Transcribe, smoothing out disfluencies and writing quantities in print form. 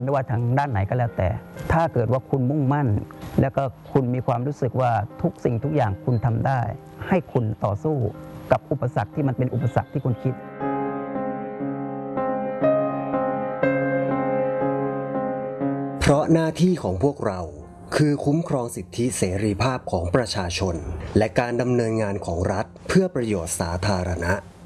ไม่ว่าทางด้านไหนก็แล้วแต่ถ้าเกิดว่าคุณมุ่งมั่นแล้วก็คุณมีความรู้สึกว่าทุกสิ่งทุกอย่างคุณทำได้ให้คุณต่อสู้กับอุปสรรคที่มันเป็นอุปสรรคที่คุณคิดเพราะหน้าที่ของพวกเราคือคุ้มครองสิทธิเสรีภาพของประชาชนและการดำเนินงานของรัฐเพื่อประโยชน์สาธารณะ